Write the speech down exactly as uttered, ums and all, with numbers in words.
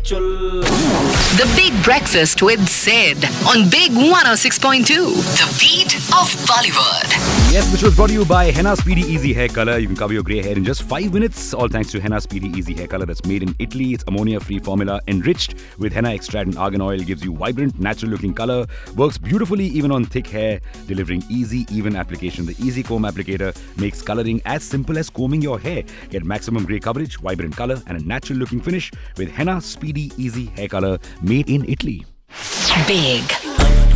The Big Breakfast with Sid on Big one oh six point two. The beat of Bollywood. Yes, which was brought to you by Henna Speedy Easy Hair Color. You can cover your grey hair in just five minutes. All thanks to Henna Speedy Easy Hair Color that's made in Italy. It's ammonia-free formula enriched with henna extract and argan oil. Gives you vibrant, natural-looking color. Works beautifully even on thick hair, delivering easy, even application. The Easy Comb Applicator makes coloring as simple as combing your hair. Get maximum grey coverage, vibrant color, and a natural-looking finish with Henna Speedy Easy Hair Color made in Italy. Big